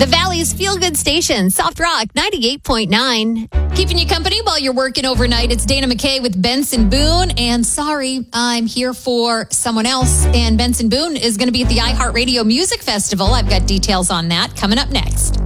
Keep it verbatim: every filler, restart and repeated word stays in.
The Valley's feel-good station, Soft Rock ninety-eight point nine. Keeping you company while you're working overnight. It's Dana McKay with Benson Boone. And sorry, I'm here for someone else. And Benson Boone is going to be at the iHeartRadio Music Festival. I've got details on that coming up next.